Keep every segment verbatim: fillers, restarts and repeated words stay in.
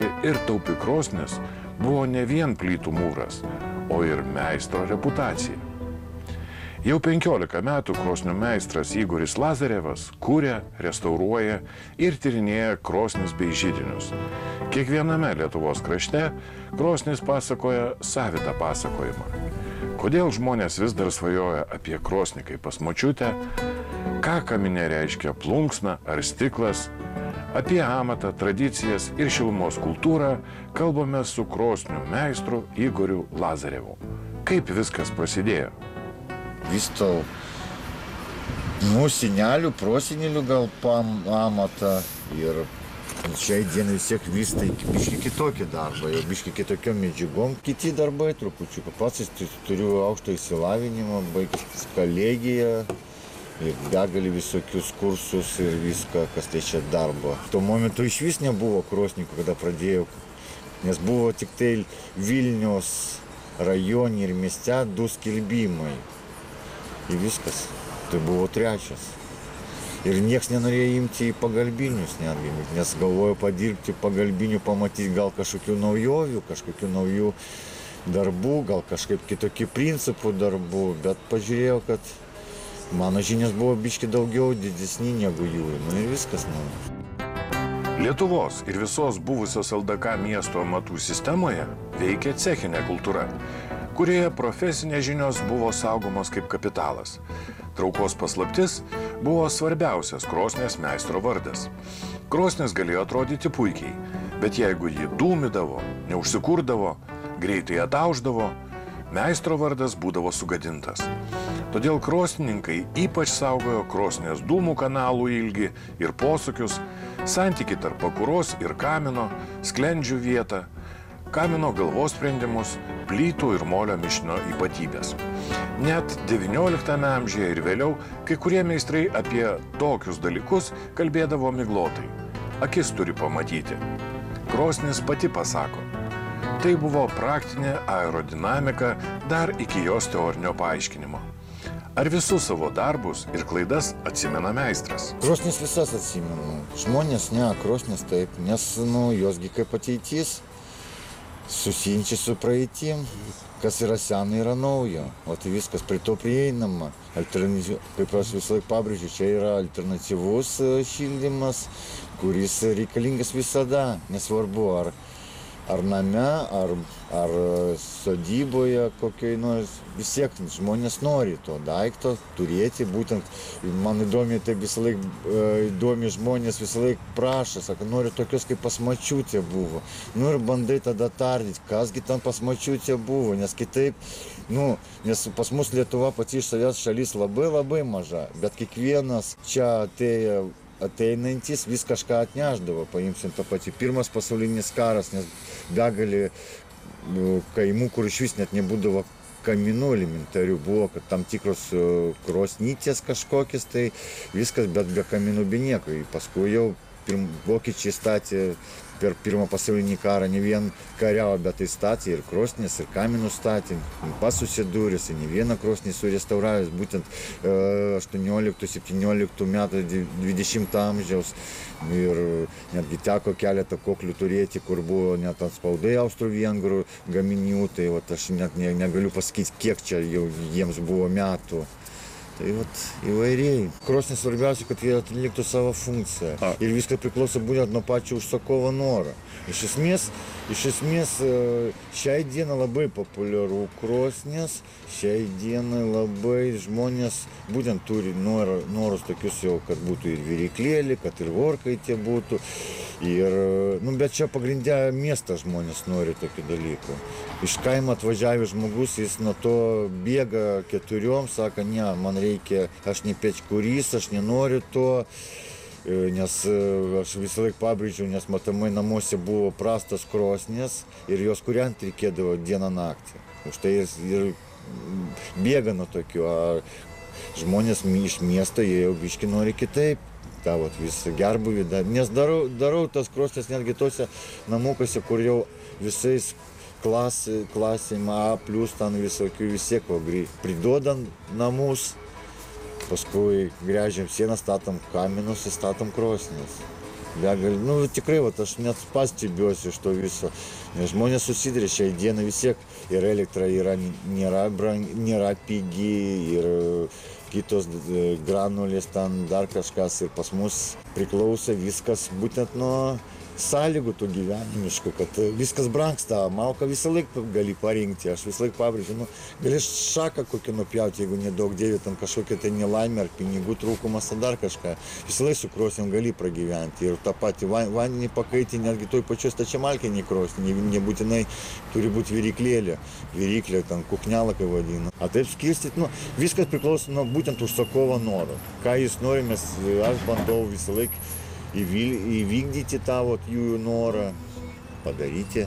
Ir taupi krosnis buvo ne vien plytų mūras, o ir meistro reputacija. Jau penkiolika metų krosnių meistras Igoris Lazarevas kūrė, restauruoja ir tyrinėja krosnis bei židinius. Kiekviename Lietuvos krašte krosnis pasakoja savitą pasakojimą. Kodėl žmonės vis dar svajoja apie krosnį kaip pas močiutę, ką kaminė reiškia plunksna ar stiklas, apie amatą, tradicijas ir šilumos kultūrą kalbame su krosnių meistru Igoriu Lazarevu. Kaip viskas prasidėjo? Vystau, nu, senelių, prosenelių gal amatą ir šiai dienai vis tiek vystai biški kitokį darbą, jau biški kitokiom medžiagom. Kiti darbai trupučiuką. Pats turiu aukštą išsilavinimą, baigęs kolegiją. Ir begalį visokius kursus ir viską, kas tai čia darbo. Tuo momentu iš vis nebuvo krosnikų, kada pradėjau, nes buvo tik tai Vilniaus rajone ir mieste du skelbimai. Ir viskas. Tai buvo trečias. Ir nieks nenorėjo imti į pagalbinius netgi, nes galvoju padirbti pagalbinių, pamatyti gal kažkokių naujovių, kažkokių naujų darbų, gal kažkaip kitokių principų darbų, bet pažiūrėjau, kad mano žinios buvo biški daugiau didesni negu jų, nu ir viskas. Nu. Lietuvos ir visos buvusios L D K miesto amatų sistemoje veikia cechinė kultūra, kurioje profesinės žinios buvo saugomos kaip kapitalas. Traukos paslaptis buvo svarbiausias krosnės meistro vardas. Krosnis galėjo atrodyti puikiai, bet jeigu jį dūmydavo, neužsikurdavo, greitai atauždavo, meistro vardas būdavo sugadintas. Todėl krosnininkai ypač saugojo krosnės dūmų kanalų ilgį ir posūkius, santykį tarp pakuros ir kamino, sklendžių vietą, kamino galvos sprendimus, plytų ir molio mišinio ypatybės. Net devynioliktame amžiuje ir vėliau kai kurie meistrai apie tokius dalykus kalbėdavo miglotai. Akis turi pamatyti. Krosnis pati pasako. Tai buvo praktinė aerodinamika dar iki jos teorinio paaiškinimo. Ar visus savo darbus ir klaidas atsimena meistras? Krosnis visas atsimenu. Žmonės ne, krosnis taip, nes nu, josgi kaip ateitis, susiinčia su praeitim, kas yra sena, yra naujo. O tai viskas prie to prieinama. Kaip aš visą laiką pabrėžiu, čia yra alternatyvus šildymas, kuris reikalingas visada, nesvarbu ar ar name, ar, ar sodyboje kokioj nors, vis tiek žmonės nori to daikto turėti, būtent man įdomi, tai visą laiką įdomi žmonės visą laiką prašo, sako, noriu tokios kaip pas močiutė buvo. Nu ir bandai tada tardyti, kasgi ten pas močiutė buvo, nes kitaip, nu, nes pas mus Lietuva pati iš savęs šalis labai labai maža, bet kiekvienas čia atėjo ateinantis vis kažką atnešdavo, paimsim tą patį pirmas pasaulinis karas, nes begalį kaimų, kur iš vis net nebūdavo kaminų elementarių, buvo kad tam tikros krosnytės kažkokias, tai viskas, bet be kaminų be nieko. Paskui jau pirm, vokiečiai statė per pirmą pasaulinį karą ne vien kariavo, bet tai statė ir krosnės, ir kaminų statė. Pas susidūręs, ne vieną krosnį surestauravęs, būtent aštuonioliktų septynioliktų metų dvidešimto amžiaus. Ir netgi teko keletą koklių turėti, kur buvo net atspaudai austrų-vengrų gaminių, tai vat, aš net ne, negaliu pasakyti, kiek čia jau jiems buvo metų. Tai vat, įvairiai. Krosnis svarbiausia, kad jie atliktų savo funkciją. A. Ir viskas priklauso būtent nuo pačio užsakovo noro. Iš esmės, iš esmės šiai dienai labai populiaru krosnis, šiai dienai labai žmonės būtent turi nor, norus tokius jau, kad būtų ir viryklėlį, kad ir vorkai tie būtų. Ir, nu, bet čia pagrindė miestas žmonės nori tokių dalykų. Iš kaimo atvažiavęs žmogus, jis nuo to bėga keturiom, sako, ne, man reikia, aš ne pečkurys, aš nenoriu to, nes aš visą laiką pabrėžiau, nes matomai namuose buvo prastas krosnės ir jos kūrent reikėdavo dieną naktį. Už tai jis ir bėga nuo tokių, o žmonės iš miesto, jie jau biški nori kitaip. tą vat, visą gerbuvį, nes darau, darau tas krosnes netgi tose namukuose, kur jau visais klasė, klasėm A plus, ten visokių vis tiek priduodam namus, paskui gręžiam sieną, statom kaminus ir statom krosnes. Begal, nu, tikrai, va, aš net pastebiuosi iš to viso. Nes žmonės susiduria šiai dienai vis tiek ir elektra yra, nėra, brang, nėra pigi, ir kitos granulės, ten dar kažkas. Ir pas mus priklauso viskas būtent nuo sąlygų tų gyvenimiškų, kad viskas brangsta, malką visą laiką gali parinkti, aš visą laiką pabrėžiu, nu, gali šaką kokį nupjauti, jeigu nedaug dėvi, ten kažkokia tai nelaimė ar pinigų trūkumas ar dar kažką, visą laiką su krosniam gali pragyventi ir tą patį vandenį pakaitį, netgi toj pačioj stačiamalkinėj krosnį, nebūtinai turi būti viryklėlė, viryklė, ten kuknelą, kaip vadina. A taip skirstyti, nu, viskas priklauso nuo būtent užsakovo noro, ką jis nori, mes, aš bandau visą laiką įvykdyti tą vat, jų norą, padaryti.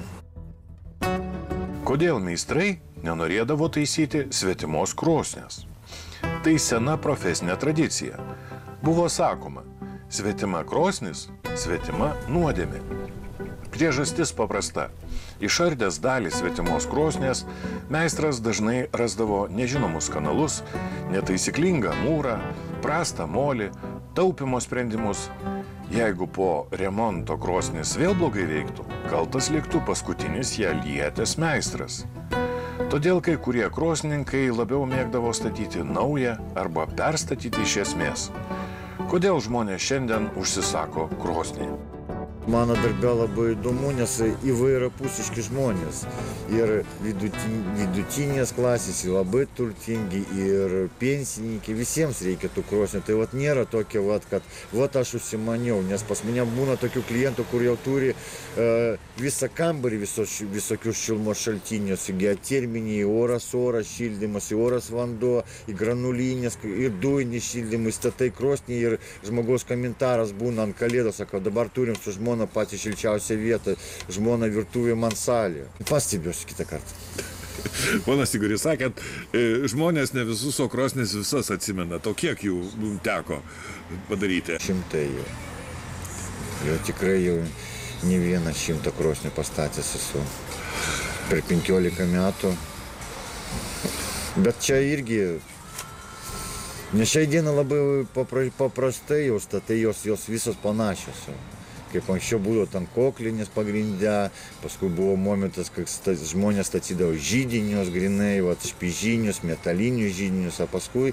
Kodėl meistrai nenorėdavo taisyti svetimos krosnės? Tai sena profesinė tradicija. Buvo sakoma, svetima krosnis, svetima nuodėmė. Priežastis paprasta. Išardęs dalį svetimos krosnės, meistras dažnai rasdavo nežinomus kanalus, netaisyklingą mūrą, prastą molį, taupimo sprendimus. Jeigu po remonto krosnis vėl blogai veiktų, kaltas liktų paskutinis ją lietęs meistras. Todėl kai kurie krosnininkai labiau mėgdavo statyti naują arba perstatyti iš esmės. Kodėl žmonės šiandien užsisako krosnį? Mano darbė labai įdomu, nes įvairiapusiški žmonės. Ir vidutin, vidutinės klasės, ir labai turtingi, ir pensininkai, visiems reikia tų krosnių. Tai vat nėra tokia, vat, kad vat aš užsimaniau, nes pas mane būna tokių klientų, kur jau turi uh, visą kambarį visos, visokius šilumos šaltinius, geoterminiai, oras, oras šildymas, oras vanduo, į granulinės, ir dujinis šildymas, statai krosnį ir žmogaus komentaras būna ant kalėdos, sako, dabar turim su žmonės patį šilčiausią vietą, žmona virtuvė man salė. Pastebėsiu kitą kartą. Ponas Igoris, sakėt, žmonės ne visus, o krosnis visas atsimena. To kiek jų teko padaryti? Šimtai jau. Jau tikrai jau ne vieną šimtą krosnių pastatęs esu. Per penkiolika metų. Bet čia irgi, nes šiai dieną labai paprastai jau statai, jos, jos visos panašios. Kaip anksčiau būdavo ten koklinės pagrindė, paskui buvo momentas, kai žmonės statydavo židinius grinai, vat, špižinius, metalinius židinius, o paskui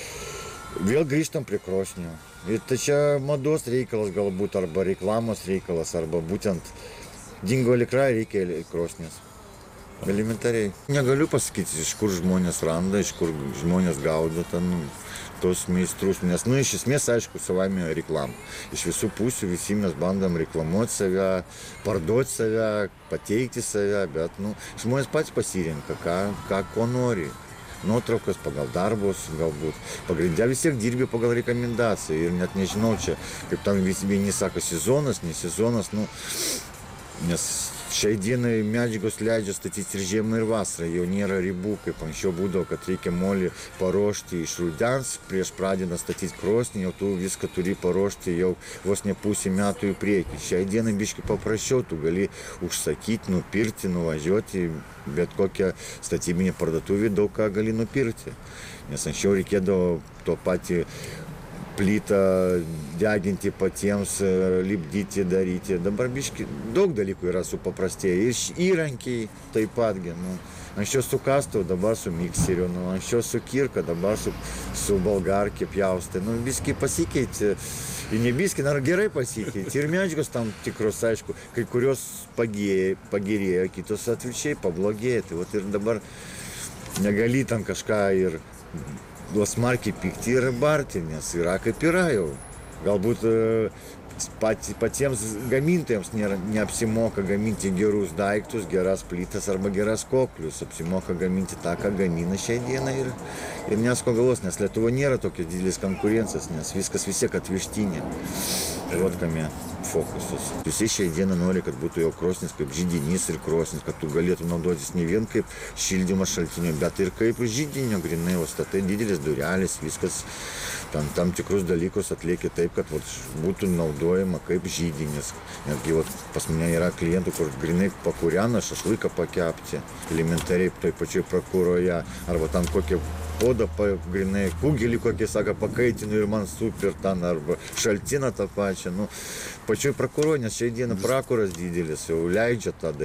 vėl grįžtam prie krosnių. Ir tai čia mados reikalas galbūt, arba reklamos reikalas, arba būtent dingo elektra, reikia krosnės. Elementariai. Negaliu pasakyti, iš kur žmonės randa, iš kur žmonės gaudo ten tos meistrus, nes, nu, iš esmės, aišku, savame reklama. Iš visų pusių visi mes bandom reklamuoti save, parduoti save, pateikti save, bet, nu, žmonės patys pasirenka, ką, ką, ko nori. Nuotraukas pagal darbus, galbūt. Pagrindė vis tiek dirbi pagal rekomendaciją ir net nežinau čia, kaip tam vieni sako, sezonas, ne sezonas, nu, nes šiai dienai medžiagos leidžia statyti ir žiemą, ir vasarą, jau nėra ribų, kaip anksčiau būdavo, kad reikia molį paruošti iš rudens, prieš pradedant statyti krosnį, jau tu viską turi paruošti jau vos ne pusę metų į priekį. Šiai dienai biškai paprasčiau, tu gali užsakyti, nupirkti, nuvažiuoti, bet kokią statybinę parduotuvę daug ką gali nupirkti. Nes anksčiau reikėdavo to patį plytą deginti patiems, lipdyti, daryti. Dabar biški daug dalykų yra supaprastėję. Ir įrankiai taip pat. Nu, anksčiau su kastuvu, dabar su mikseriu. Nu, anksčiau su kirka, dabar su, su bolgarkė pjaustai. Nu, biški pasikeitė. Ir ne biški, dar gerai pasikeitė. Ir medžiagos tam tikros, aišku, kai kurios pagėjo, pagerėjo, kitos atvirkščiai pablogėjo. Tai, vat, ir dabar negali ten kažką ir smarkiai pykti ir barti, nes yra kaip yra jau. Galbūt pat, patiems gamintojams nėra, neapsimoka gaminti gerus daiktus, geras plytas arba geras koklius. Apsimoka gaminti tą, ką gamina šiai dienai ir, ir nesko galvos, nes Lietuva nėra tokios didelis konkurencijos, nes viskas vis tiek atvežtinė. Vat kame fokusas. Visi šiai dieną nori, kad būtų jau krosnis kaip židinys ir krosnis, kad tu galėtum naudotis ne vien kaip šildymo šaltinio, bet ir kaip židinio grinai, o statai didelis durelis, viskas tam, tam tikrus dalykus atlieki taip, kad vat, būtų naudo naudojama kaip žydinis. Netgi vat, pas mane yra klientų, kur grinai pakūrena šašlyką pakepti, elementariai toj pačioj prakuroje, arba tam kokią odą, grinai kugelį kokį, sako, pakaitinu ir man super ten, arba šaltiną tą pačią. Nu, pačioj prakuroje, nes šiai dieną prakuras didelis jau leidžia tą daryti.